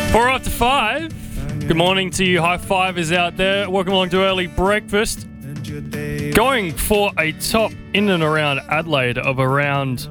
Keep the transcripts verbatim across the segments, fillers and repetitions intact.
Four after five. Good morning to you high fivers out there. Welcome along to Early Breakfast. Going for a top in and around Adelaide of around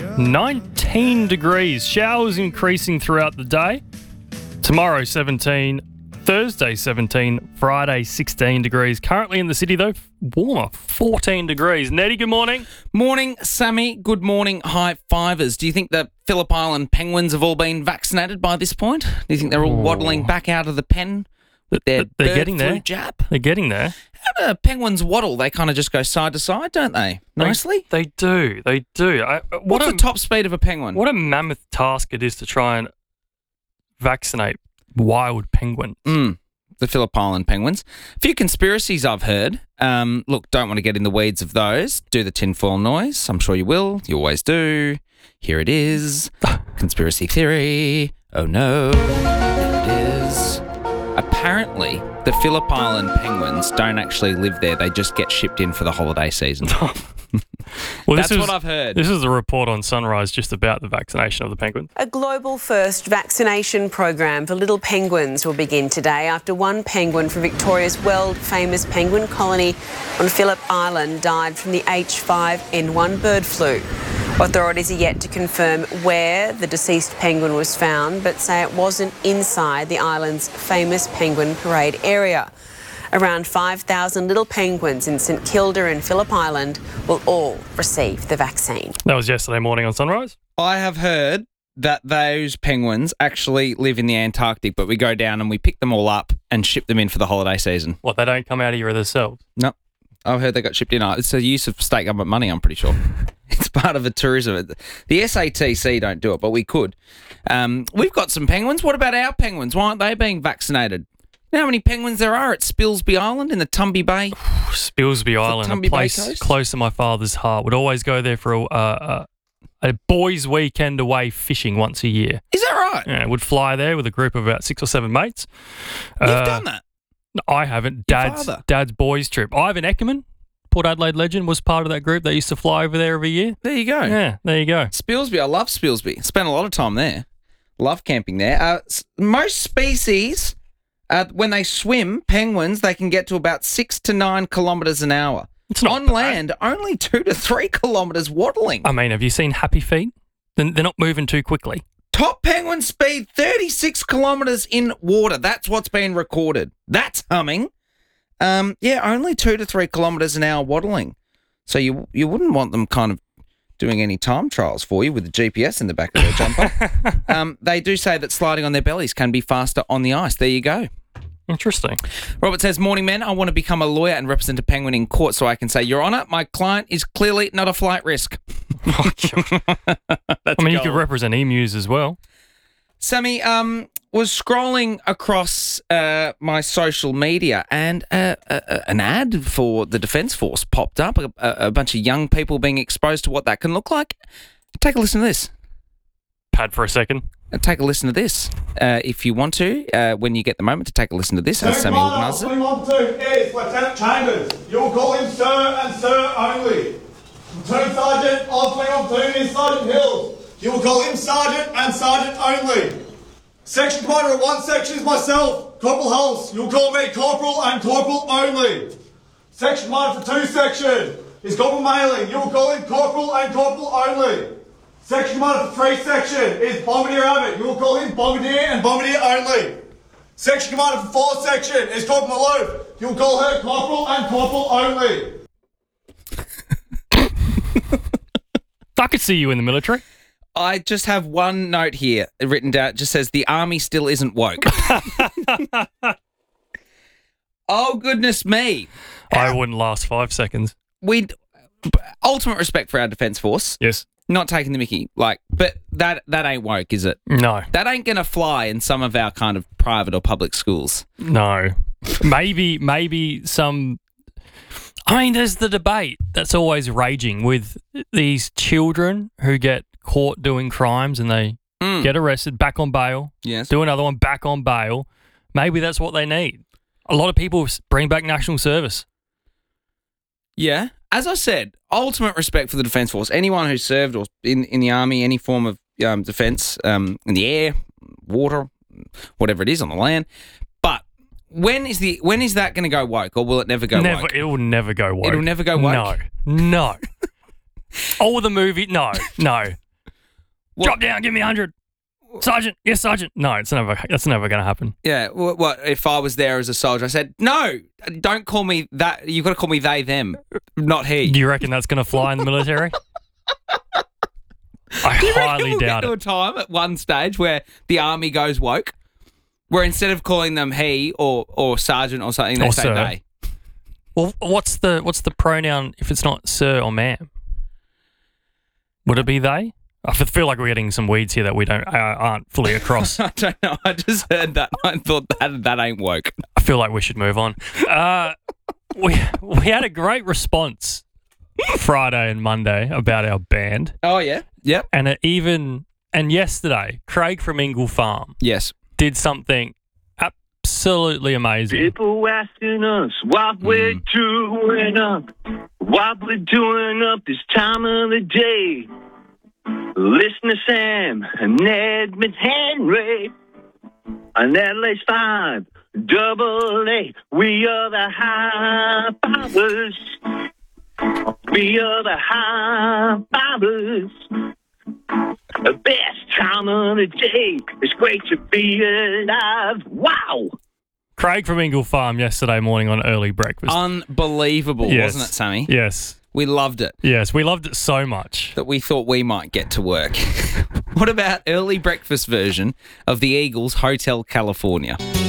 nineteen degrees. Showers increasing throughout the day. Tomorrow seventeen, Thursday seventeen, Friday sixteen degrees. Currently in the city though, warmer, fourteen degrees. Nettie, good morning. Morning, Sammy. Good morning, high fivers. Do you think the Phillip Island Penguins have all been vaccinated by this point? Do you think they're all waddling back out of the pen with their They're bird getting flu there. jab? They're getting there. How do penguins waddle? They kind of just go side to side, don't they? Nicely. They, they do. They do. I, what What's a, the top speed of a penguin? What a mammoth task it is to try and vaccinate wild penguins. Mm, the Phillip Island Penguins. A few conspiracies I've heard. Um, look, don't want to get in the weeds of those. Do the tinfoil noise. I'm sure you will. You always do. Here it is. Conspiracy theory. Oh no. There it is. Apparently, the Phillip Island Penguins don't actually live there. They just get shipped in for the holiday season. Well, That's this is, what I've heard. This is a report on Sunrise just about the vaccination of the penguins. A global first vaccination program for little penguins will begin today after one penguin from Victoria's world-famous penguin colony on Phillip Island died from the H five N one bird flu. Authorities are yet to confirm where the deceased penguin was found, but say it wasn't inside the island's famous penguin parade area. Around five thousand little penguins in St Kilda and Phillip Island will all receive the vaccine. That was yesterday morning on Sunrise. I have heard that those penguins actually live in the Antarctic, but we go down and we pick them all up and ship them in for the holiday season. What, they don't come out of here themselves? No. I've heard they got shipped in. It's a use of state government money, I'm pretty sure. It's part of a tourism. The S A T C don't do it, but we could. Um, we've got some penguins. What about our penguins? Why aren't they being vaccinated? You know how many penguins there are at Spilsby Island in the Tumby Bay? Spilsby Island, Tumby a Bay place coast? close to my father's heart. Would always go there for a, uh, a boys' weekend away fishing once a year. Is that right? Yeah, would fly there with a group of about six or seven mates. You've Uh, done that? I haven't. Your Dad's father? Dad's boys' trip. Ivan Eckerman, Port Adelaide legend, was part of that group. They used to fly over there every year. There you go. Yeah, there you go. Spilsby, I love Spilsby. Spent a lot of time there. Love camping there. Uh, s- most species, uh, when they swim, penguins, they can get to about six to nine kilometres an hour. It's not On bad. land, only two to three kilometres waddling. I mean, have you seen Happy Feet? Then they're not moving too quickly. Top penguin speed, thirty-six kilometres in water. That's what's been recorded. That's humming. Um, yeah, only two to three kilometres an hour waddling. So you you wouldn't want them kind of doing any time trials for you with the G P S in the back of their jumper. um, they do say that sliding on their bellies can be faster on the ice. There you go. Interesting. Robert says, morning, men. I want to become a lawyer and represent a penguin in court so I can say, Your Honour, my client is clearly not a flight risk. Oh, God. I mean, you could represent emus as well. Sammy, um, was scrolling across uh, my social media and uh, uh, an ad for the Defence Force popped up, a, a bunch of young people being exposed to what that can look like. Take a listen to this. Pad for a second. Uh, Take a listen to this. Uh, if you want to, uh, when you get the moment to take a listen to this, as Sammy organises it. twenty-one two is Lieutenant Chambers. You'll call him Sir and Sir only. Platoon Sergeant of twenty-one two is Sergeant Hills. You will call him Sergeant and Sergeant only. Section Commander of one section is myself, Corporal Hulse. You'll call me Corporal and Corporal only. Section Commander for two section is Corporal Mailing. You will call him Corporal and Corporal only. Section Commander for three section is Bombardier Abbott. You will call him Bombardier and Bombardier only. Section Commander for four section is Corporal Maloof. You will call her Corporal and Corporal only. I could see you in the military. I just have one note here written down. It just says, the army still isn't woke. Oh, goodness me. I wouldn't last five seconds. We ultimate respect for our Defence Force. Yes. Not taking the mickey. Like, but that that ain't woke, is it? No. That ain't going to fly in some of our kind of private or public schools. No. Maybe, maybe some... I mean, there's the debate that's always raging with these children who get caught doing crimes and they Mm. get arrested, back on bail, Yes. do another one, back on bail. Maybe that's what they need. A lot of people bring back national service. Yeah. As I said, ultimate respect for the Defence Force. Anyone who's served or in, in the army, any form of um, defence, um, in the air, water, whatever it is on the land. But when is the when is that going to go woke, or will it never go Never. woke? It will never go woke. It'll never go woke? No. No. Oh, the movie? No. No. What? Drop down. Give me a hundred. Sergeant. Yes, Sergeant. No, it's never. That's never going to happen. Yeah. What, what if I was there as a soldier? I said, no, don't call me that. You've got to call me they, them, not he. Do you reckon that's going to fly in the military? I Do you reckon highly we'll doubt get to it. a time at one stage where the army goes woke, where instead of calling them he or or sergeant or something, they Or say sir. they. Well, what's the what's the pronoun if it's not sir or ma'am? Would it be they? I f- feel like we're getting some weeds here that we don't uh, aren't fully across. I don't know. I just heard that. I thought that that ain't woke. I feel like we should move on. Uh, we we had a great response Friday and Monday about our band, Oh yeah. Yep. and it even and yesterday, Craig from Ingle Farm Yes. did something absolutely amazing. People asking us what we're doing up, what we're doing up this time of the day. Listen to Sam and Edmund Henry and Adelaide's five, double A. We are the high fivers. We are the high fivers. The best time of the day. It's great to be alive. Wow. Craig from Ingle Farm yesterday morning on early breakfast. Unbelievable, Yes. wasn't it, Sammy? Yes. We loved it. Yes, we loved it so much. That we thought we might get to work. What about early breakfast version of the Eagles Hotel California?